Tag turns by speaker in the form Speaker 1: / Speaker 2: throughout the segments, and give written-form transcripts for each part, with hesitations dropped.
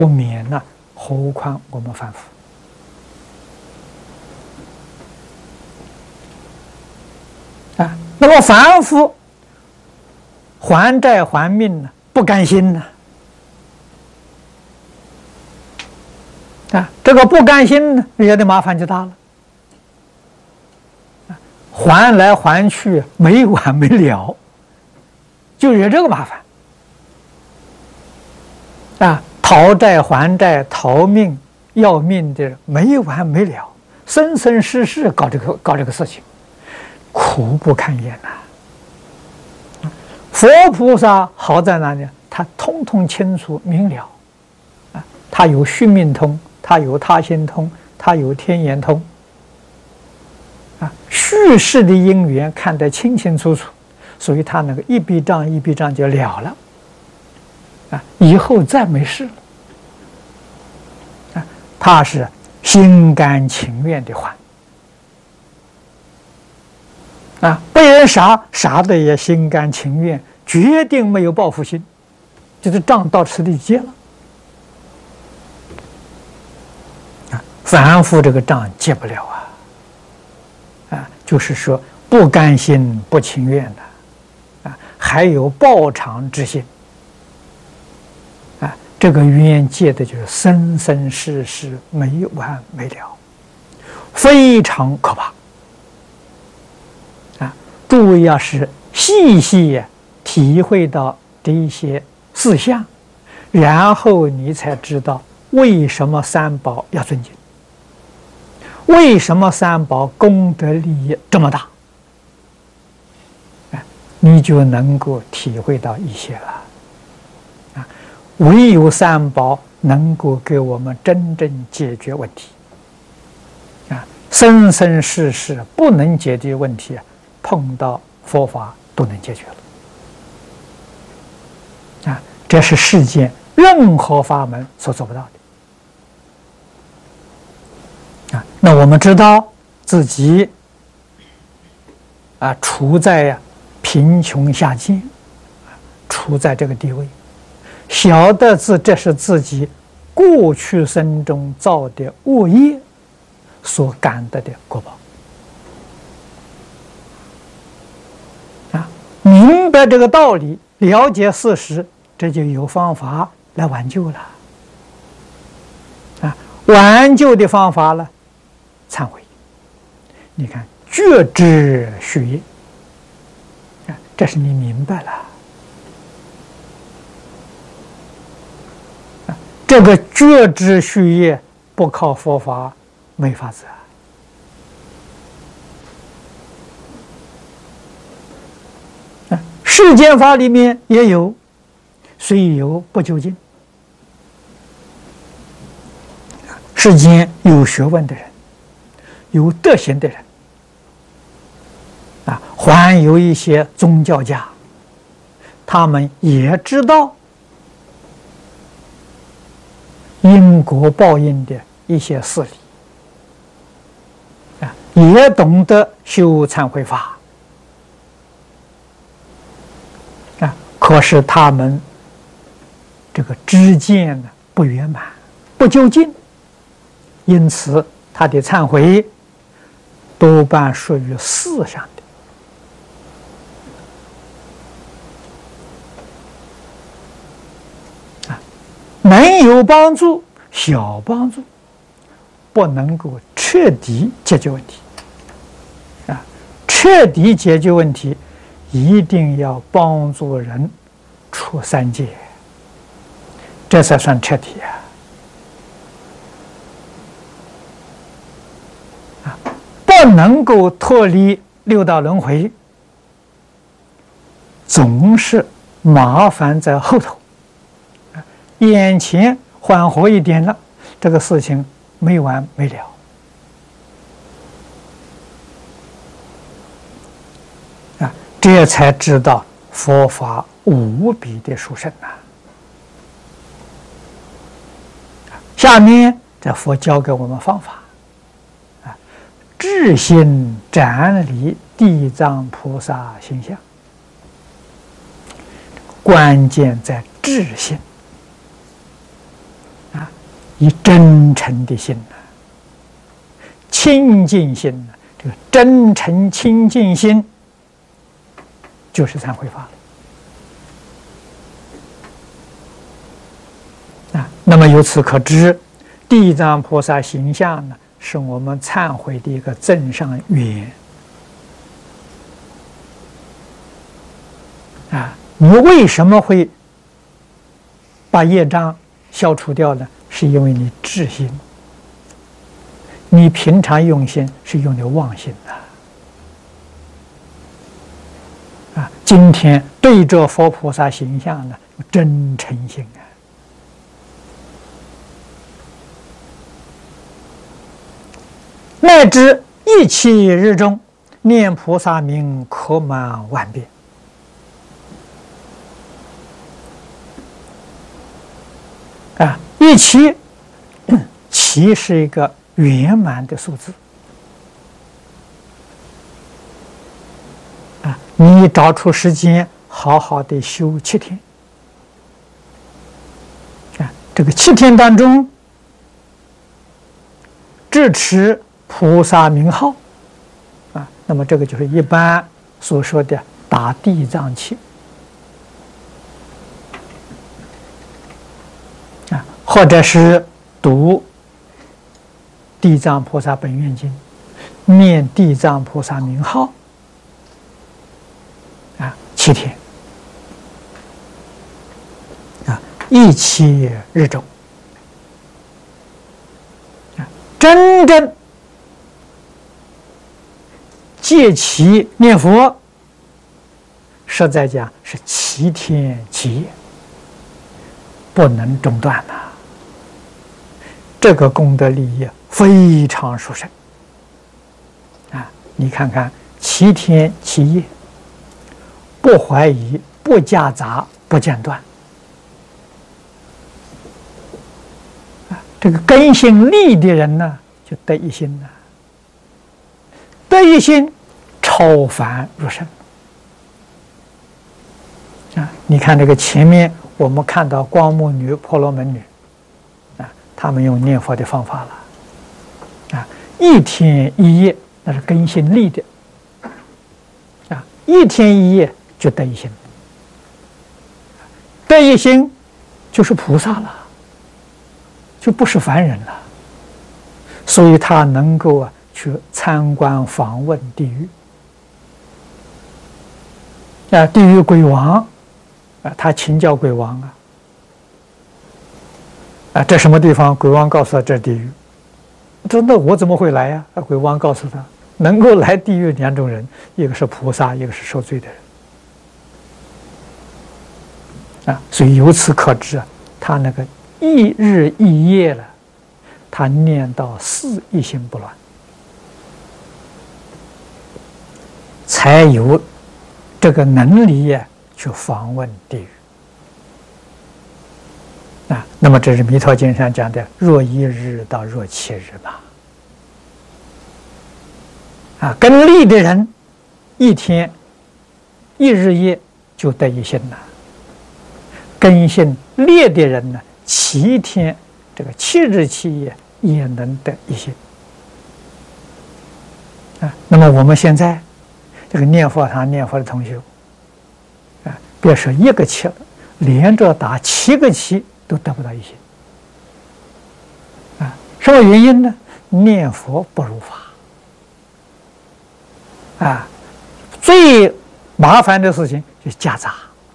Speaker 1: 不免呢，何况我们凡夫啊？那么凡夫还债还命呢，不甘心呢啊！这个不甘心呢，惹的麻烦就大了。还来还去没完没了，就惹这个麻烦啊！讨债还债、逃命要命的没完没了，生生世世搞这个事情，苦不堪言呐！佛菩萨好在哪里？他通通清楚明了啊！他有须命通，他有他心通，他有天眼通。叙事的因缘看得清清楚楚，所以他那个一笔账一笔账就了了，啊，以后再没事了，啊，他是心甘情愿的还，啊，被人杀的也心甘情愿，决定没有报复心，就是账到此地结了，啊，凡夫这个账结不了啊。就是说不甘心不情愿的啊，还有报偿之心啊，这个冤结的就是生生世世没完没了，非常可怕啊！诸位要是细细体会到这一些事项，然后你才知道为什么三宝要尊敬。为什么三宝功德利益这么大？你就能够体会到一些了。啊，唯有三宝能够给我们真正解决问题。啊，生生世世不能解决问题，碰到佛法都能解决了。啊，这是世间任何法门所做不到的。啊，那我们知道自己啊处在贫穷下贱，处在这个地位，晓得这是自己过去生中造的恶业所感得的果报。啊，明白这个道理，了解事实，这就有方法来挽救了。啊，挽救的方法呢？忏悔，你看觉知续业，啊，这是你明白了。啊，这个觉知续业不靠佛法没法子啊。世间法里面也有，虽有不究竟。世间有学问的人。有德行的人啊，还有一些宗教家，他们也知道因果报应的一些事理啊，也懂得修忏悔法啊，可是他们这个知见呢不圆满，不究竟，因此他的忏悔多半属于事上的，能有帮助，小帮助，不能够彻底解决问题。啊，彻底解决问题，一定要帮助人出三界，这才算彻底啊！不能够脱离六道轮回，总是麻烦在后头。眼前缓和一点了，这个事情没完没了。啊，这才知道佛法无比的殊胜呐。下面这佛教给我们方法。至心斩理地藏菩萨形象，关键在至心啊！ 以真诚的心呢，清净心呢，这个真诚清净心就是忏悔法了啊。那么由此可知，地藏菩萨形象呢，是我们忏悔的一个增上缘啊。你为什么会把业障消除掉呢？是因为你智心，你平常用心是用的妄心的啊。今天对着佛菩萨形象呢，真诚心啊。乃至一切日中念菩萨名，可满万遍。啊，一期，期是一个圆满的数字啊！你找出时间，好好的修7天啊！这个7天当中，智持菩萨名号啊，那么这个就是一般所说的打地藏七。或者是读地藏菩萨本愿经，念地藏菩萨名号啊，7天啊，一期日中啊，真正戒其念佛，实在讲是7天7夜，不能中断呐。这个功德利益非常殊胜啊！你看看7天7夜，不怀疑，不夹杂，不间断啊！这个根性利的人呢，就得一心了，得一心超凡入圣啊！你看这个前面我们看到光目女、婆罗门女。他们用念佛的方法了，啊，1天1夜那是根性利的，啊，1天1夜就得一心，得一心就是菩萨了，就不是凡人了，所以他能够去参观访问地狱，啊，地狱鬼王，啊，他请教鬼王啊。啊，这什么地方？鬼王告诉他这是地狱。说那我怎么会来呀？鬼王告诉他，能够来地狱2种人，一个是菩萨，一个是受罪的人。啊，所以由此可知啊，他那个1日1夜了，他念到4一心不乱，才有这个能力呀，去访问地狱。啊，那么这是《弥陀经》上讲的“若1日到若7日”嘛。啊，跟利的人1天1日夜就得一心了；根性劣的人呢，7天这个7日7夜也能得一心。啊，那么我们现在这个念佛堂念佛的同学，啊，别说1个7了，连着打7个7。都得不到一心啊！什么原因呢？念佛不如法啊！最麻烦的事情就是夹杂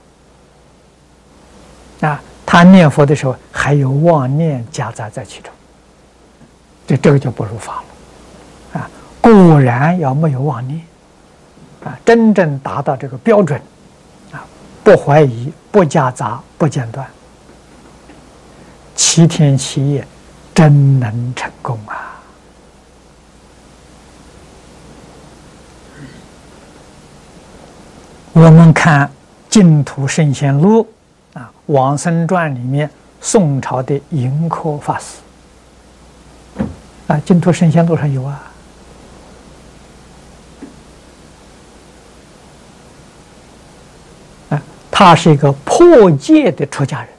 Speaker 1: 啊！他念佛的时候还有妄念夹杂在其中，这个就不如法了啊！固然要没有妄念啊，真正达到这个标准啊，不怀疑，不夹杂，不间断。7天7夜真能成功啊！我们看《净土圣贤录》啊，《往生传》里面宋朝的盈科法师啊，《净土圣贤录》上有啊。啊，他是一个破戒的出家人。